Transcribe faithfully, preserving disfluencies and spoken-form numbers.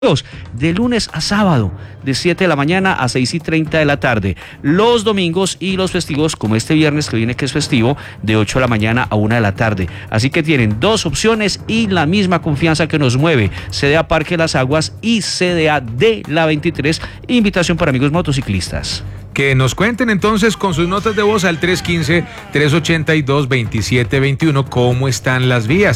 de lunes a sábado, de siete de la mañana a seis y treinta de la tarde. Los domingos y los festivos, como este viernes que viene que es festivo, de ocho de la mañana a una de la tarde. Así que tienen dos opciones y la misma confianza que nos mueve. C D A Parque Las Aguas y C D A de la veintitrés. Invitación para amigos motociclistas. Que nos cuenten entonces con sus notas de voz al tres uno cinco, tres ocho dos, dos siete dos uno cómo están las vías.